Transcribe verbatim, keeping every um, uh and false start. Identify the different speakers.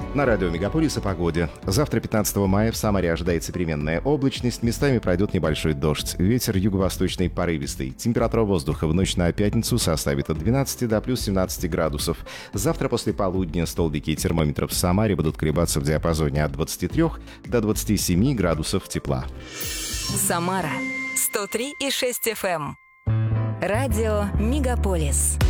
Speaker 1: На радио «Мегаполис» о погоде. Завтра, пятнадцатого мая, в Самаре ожидается переменная облачность. Местами пройдет небольшой дождь. Ветер юго-восточный порывистый. Температура воздуха в ночь на пятницу составит от двенадцати до плюс семнадцати градусов. Завтра после полудня столбики термометров в Самаре будут колебаться в диапазоне от двадцати трёх до двадцати семи градусов тепла.
Speaker 2: Самара сто три и шесть эф эм. Радио «Мегаполис».